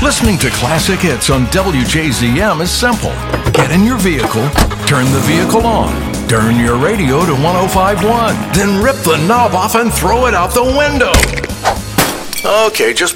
Listening to classic hits on WJZM is simple. Get in your vehicle, turn the vehicle on, turn your radio to 105.1, then rip the knob off and throw it out the window. Okay, just